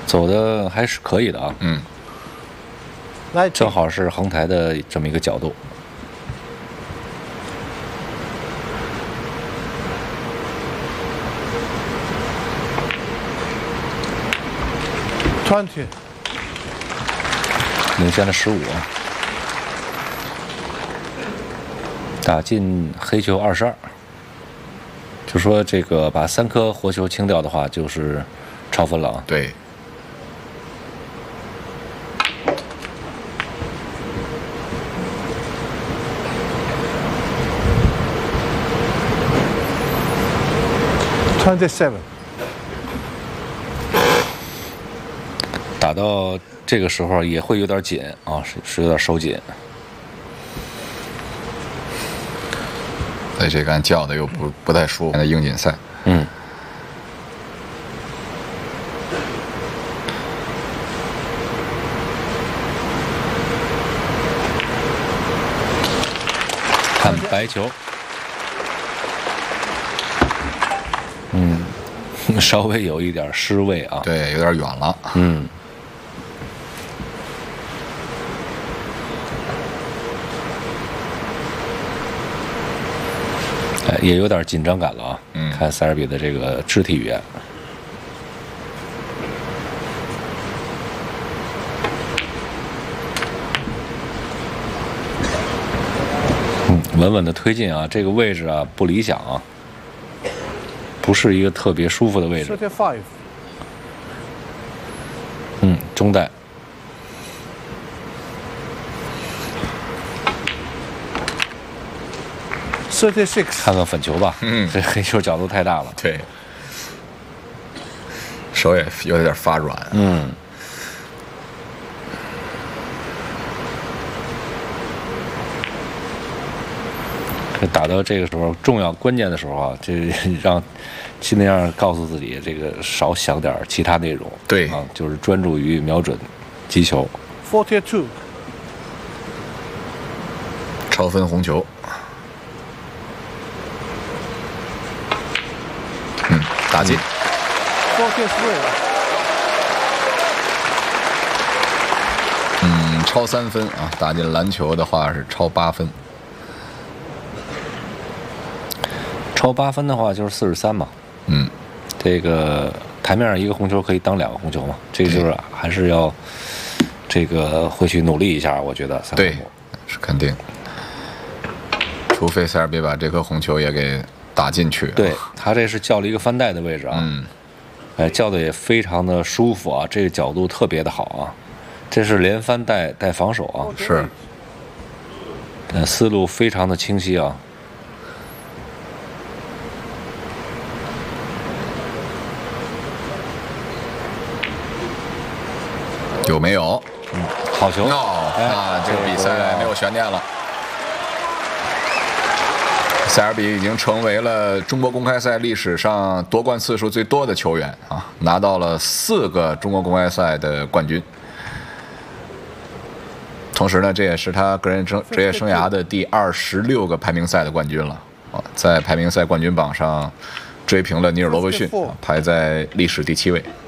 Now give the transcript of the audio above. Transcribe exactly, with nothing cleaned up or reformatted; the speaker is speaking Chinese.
走的还是可以的啊。 嗯， 来， 正好是横台的这么一个角度。 twenty， 领先了十五，打进黑球二十二。就说这个把三颗活球清掉的话，就是超分了啊。 对。 twenty-seven， 打到这个时候也会有点紧啊，是是有点收紧。 在这杆叫的又不不太舒服，现在英锦赛。 嗯。看白球。嗯，稍微有一点失位啊。 对，有点远了。 嗯。哎，也有点紧张感了啊。 嗯。 看塞尔比的这个肢体语言。嗯，稳稳的推进啊，这个位置啊不理想啊。不是一个特别舒服的位置。 thirty-five， 嗯，中带。 thirty-six， 看看粉球吧。 嗯， 这黑球角度太大了。 对，手也有点发软。 嗯。打到这个时候，重要关键的时候啊，这让尽量告诉自己，这个少想点其他内容。 对啊，就是专注于瞄准击球。 forty-two， 超分红球。嗯，打进。 forty-three， 嗯，超三分啊，打进篮球的话是超八分。 超八分的话就是四十三嘛。 嗯， 这个台面上一个红球可以当两个红球嘛，这个就是还是要这个会去努力一下，我觉得。 对，是肯定。除非塞尔比把这颗红球也给打进去。 对，他这是叫了一个翻带的位置啊。 嗯。 哎，叫的也非常的舒服啊，这个角度特别的好啊。这是连翻带带防守啊。 是。 呃，思路非常的清晰啊。 有没有？ 嗯，好球！ 哦，那这个比赛没有悬念了。塞尔比已经成为了中国公开赛历史上夺冠次数最多的球员啊，拿到了四个中国公开赛的冠军。同时呢，这也是他个人生职业生涯的第二十六个排名赛的冠军了啊，在排名赛冠军榜上追平了尼尔罗伯逊，排在历史第七位。